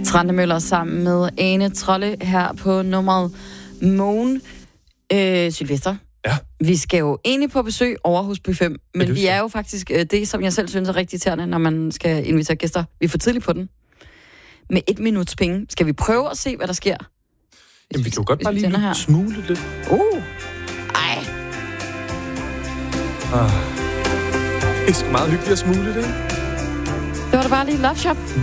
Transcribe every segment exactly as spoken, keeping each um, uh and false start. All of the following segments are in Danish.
Trante Møller sammen med Ane Trolle her på nummeret Moon. Øh, Sylvester. Ja. Vi skal jo egentlig på besøg over hos Buffet fem, men ja, vi er jo faktisk øh, det, som jeg selv synes er rigtig irriterende, når man skal invitere gæster. Vi er for tidligt på den. Med et minuts penge. Skal vi prøve at se, hvad der sker? Jamen, vi kan jo godt bare lige smule lidt. Uh. Ej. Ah. Det er sgu meget hyggeligt at smule det, ikke? Det var da bare lige Love Shop. Mm.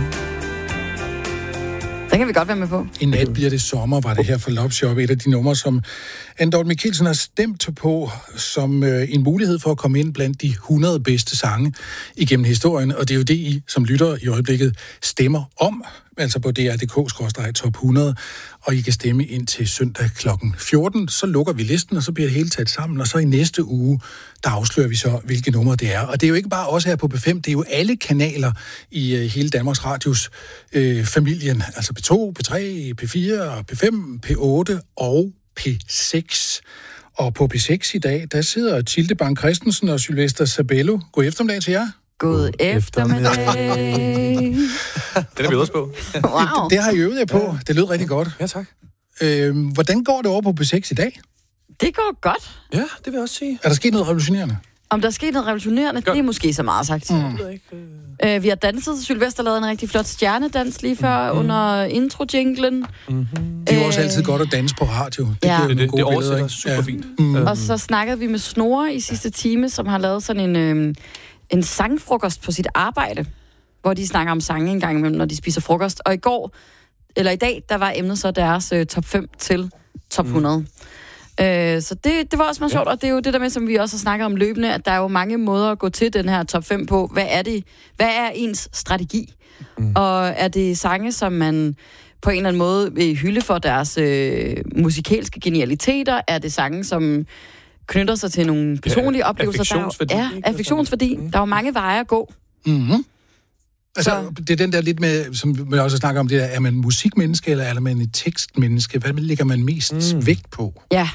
Den kan vi godt være med på. I nat bliver det sommer, var det her for Love Shop. Et af de numre, som Andorf Mikkelsen har stemt på som øh, en mulighed for at komme ind blandt de hundrede bedste sange igennem historien. Og det er jo det, I som lytter i øjeblikket stemmer om. Altså på D R punktum D K skråstreg top hundrede. Og I kan stemme ind til søndag klokken fjorten. Så lukker vi listen, og så bliver det hele taget sammen. Og så i næste uge, der afslører vi så, hvilke numre det er. Og det er jo ikke bare os her på P fem, det er jo alle kanaler i øh, hele Danmarks Radios øh, familien. Altså P to, P tre, P fire, P fem, P otte og P seks. Og på P seks i dag, der sidder Tilde Bang Christensen og Sylvester Sabello. God eftermiddag til jer. God eftermiddag. Den er vi også på. Wow. Det, det har I øvet jer på. Det lød rigtig godt. Ja, tak. Øh, hvordan går det over på P seks i dag? Det går godt. Ja, det vil jeg også sige. Er der sket noget revolutionerende? Om der er sket noget revolutionerende, godt. Det er måske så meget sagt. Mm. Øh, vi har danset. Sylvester lavede en rigtig flot stjernedans lige før mm. under intro-jinglen. Mm-hmm. Det er jo også altid godt at danse på radio. Det ja. giver det, det, det oversætter billeder, super ja. fint. Mm. Og så snakkede vi med Snore i sidste time, som har lavet sådan en, øh, en sangfrokost på sit arbejde, hvor de snakker om sange en gang imellem, når de spiser frokost. Og i går, eller i dag, der var emnet så deres øh, top fem til top hundrede. Mm. Øh, så det, det var også meget sjovt, ja. Og det er jo det der med, som vi også har snakket om løbende, at der er jo mange måder at gå til den her top fem på. Hvad er det? Hvad er ens strategi? Mm. Og er det sange, som man på en eller anden måde vil hylde for deres øh, musikalske genialiteter? Er det sange, som knytter sig til nogle personlige ja, oplevelser? Affektionsværdi. Der er, ja, affektionsværdi. Mm. Der er jo mange veje at gå. Mm-hmm. Altså, det er den der lidt med, som vi også snakker om, det der, er man musikmenneske, eller er man et tekstmenneske? Hvad lægger man mest mm. vægt på? Ja.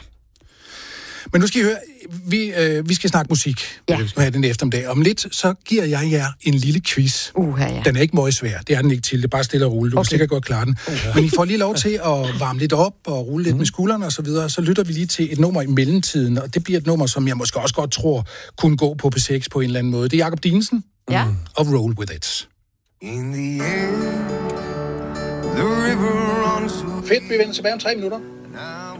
Men nu skal I høre, vi, øh, vi skal snakke musik ja. her den eftermiddag. Om lidt, så giver jeg jer en lille quiz. Uh, ja. Den er ikke meget svær, det er den ikke til, det er bare stille og roligt. Du okay. kan sikkert godt klare den. Uh, Men I får lige lov til at varme lidt op og rulle lidt mm. med skuldrene og så videre. Så lytter vi lige til et nummer i mellemtiden, og det bliver et nummer, som jeg måske også godt tror kunne gå på P seks på en eller anden måde. Det er Jakob Dinesen ja. og Roll With It. In the end, the river runs. Fedt, vi vender tilbage om tre minutter.